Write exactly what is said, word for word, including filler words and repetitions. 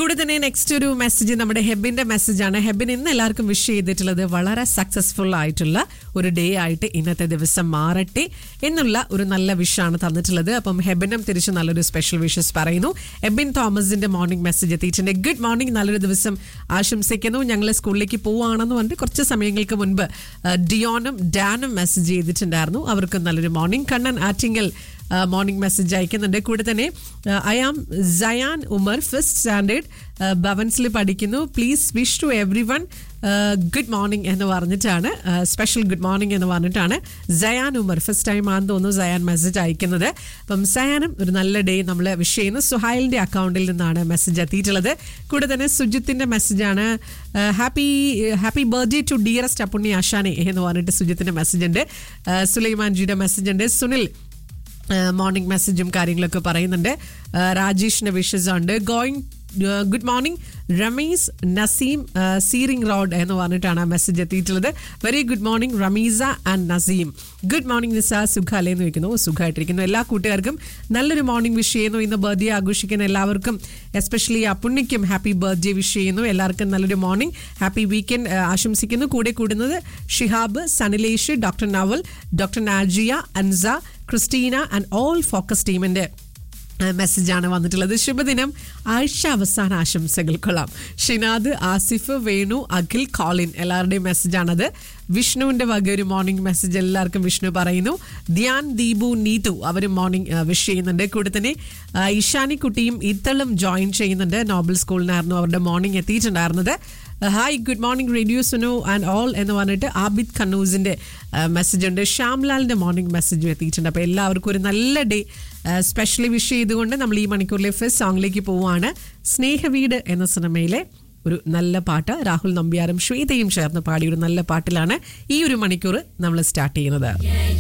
കൂടെ തന്നെ നെക്സ്റ്റ് ഒരു മെസ്സേജ് നമ്മുടെ ഹെബിന്റെ മെസ്സേജാണ്. ഹെബിൻ ഇന്ന് എല്ലാവർക്കും വിഷ് ചെയ്തിട്ടുള്ളത് വളരെ സക്സസ്ഫുൾ ആയിട്ടുള്ള ഒരു ഡേ ആയിട്ട് ഇന്നത്തെ ദിവസം മാറട്ടെ എന്നുള്ള ഒരു നല്ല വിഷാണ് തന്നിട്ടുള്ളത്. അപ്പം ഹെബിനും തിരിച്ച് നല്ലൊരു സ്പെഷ്യൽ വിഷസ് പറയുന്നു. എബിൻ തോമസിന്റെ മോർണിംഗ് മെസ്സേജ് എത്തിയിട്ടുണ്ട്. ഗുഡ് മോർണിംഗ്, നല്ലൊരു ദിവസം ആശംസിക്കുന്നു. ഞങ്ങൾ സ്കൂളിലേക്ക് പോവുകയാണെന്ന് പറഞ്ഞിട്ട് കുറച്ച് സമയങ്ങൾക്ക് മുൻപ് ഡിയോനും ഡാനും മെസ്സേജ് ചെയ്തിട്ടുണ്ടായിരുന്നു. അവർക്ക് നല്ലൊരു morning. Kannan Attingal morning message അയക്കുന്നുണ്ട്. കൂടെ തന്നെ I am cyan Umar, first standard ഭവൻസിൽ പഠിക്കുന്നു. Please wish to every one good morning എന്ന് പറഞ്ഞിട്ടാണ്, സ്പെഷ്യൽ ഗുഡ് മോർണിംഗ് എന്ന് പറഞ്ഞിട്ടാണ് സയാൻ ഉമർ, ഫസ്റ്റ് ടൈം ആണെന്ന് തോന്നുന്നു സയാൻ മെസ്സേജ് അയക്കുന്നത്. അപ്പം സയാനും ഒരു നല്ല ഡേ നമ്മൾ വിഷ് ചെയ്യുന്നു. സുഹൈലിന്റെ അക്കൗണ്ടിൽ നിന്നാണ് മെസ്സേജ് എത്തിയിട്ടുള്ളത്. കൂടെ തന്നെ സുജിത്തിന്റെ മെസ്സേജാണ്. Happy happy birthday to dearest Appunni ആശാനെ എന്ന് പറഞ്ഞിട്ട് സുജിത്തിന്റെ മെസ്സേജ് ഉണ്ട്. സുലൈമാൻജിയുടെ മെസ്സേജ് ഉണ്ട്. സുനിൽ മോർണിംഗ് മെസ്സേജും കാര്യങ്ങളൊക്കെ പറയുന്നുണ്ട്. രാജേഷിന്റെ വിഷസ് ഉണ്ട്. Going good morning Ramees Naseem സീറിംഗ് road എന്ന് പറഞ്ഞിട്ടാണ് മെസ്സേജ് എത്തിയിട്ടുള്ളത്. Very good morning Rameesa and Naseem. Good morning നിസ, സുഖാലേ എന്ന് വയ്ക്കുന്നു. സുഖമായിട്ടിരിക്കുന്നു. എല്ലാ കൂട്ടുകാർക്കും നല്ലൊരു മോർണിംഗ് വിഷ് ചെയ്യുന്നു. ഇന്ന് ബർത്ത്ഡേ ആഘോഷിക്കുന്ന എല്ലാവർക്കും, എസ്പെഷ്യലി അപ്പുണ്ണിക്കും ഹാപ്പി ബർത്ത്ഡേ വിഷ് ചെയ്യുന്നു. എല്ലാവർക്കും നല്ലൊരു മോർണിംഗ്, ഹാപ്പി വീക്കെൻഡ് ആശംസിക്കുന്നു. കൂടെ കൂടുന്നത് Shihab, Sanilesh, doctor naval, doctor Najiya, Ansa, Christina and all focus ടീമിന്റെ മെസ്സേജാണ് വന്നിട്ടുള്ളത്. ശുഭദിനം, ആഴ്ച അവസാന ആശംസകൾ. കൊള്ളാം. ഷിനാദ്, ആസിഫ്, വേണു, അഖിൽ, കോളിൻ എല്ലാവരുടെയും മെസ്സേജാണത്. വിഷ്ണുവിന്റെ വക ഒരു മോർണിംഗ് മെസ്സേജ് എല്ലാവർക്കും വിഷ്ണു പറയുന്നു. ധ്യാൻ, ദീപു, നീതു അവരും മോർണിംഗ് വിഷ് ചെയ്യുന്നുണ്ട്. കൂടെ തന്നെ ഇഷാനിക്കുട്ടിയും ഇത്തളും ജോയിൻ ചെയ്യുന്നുണ്ട്. നോബൽ സ്കൂളിനായിരുന്നു അവരുടെ morning എത്തിയിട്ടുണ്ടായിരുന്നത്. Hi, good morning radio Sunu and all എന്ന് പറഞ്ഞിട്ട് ആബിദ് കണ്ണൂസിന്റെ മെസ്സേജ് ഉണ്ട്. ശ്യാംലാലിന്റെ മോർണിംഗ് മെസ്സേജും എത്തിയിട്ടുണ്ട്. അപ്പോൾ എല്ലാവർക്കും ഒരു നല്ല ഡേ സ്പെഷ്യലി വിഷ് ചെയ്തുകൊണ്ട് നമ്മൾ ഈ മണിക്കൂറിലെ ഫസ്റ്റ് സോങ്ങിലേക്ക് പോവുകയാണ്. സ്നേഹവീട് എന്ന സിനിമയിലെ ഒരു നല്ല പാട്ട് രാഹുൽ നമ്പ്യാരും ശ്വേതയും ചേർന്ന് പാടിയ ഒരു നല്ല പാട്ടിലാണ് ഈ ഒരു മണിക്കൂർ നമ്മൾ സ്റ്റാർട്ട് ചെയ്യുന്നത്.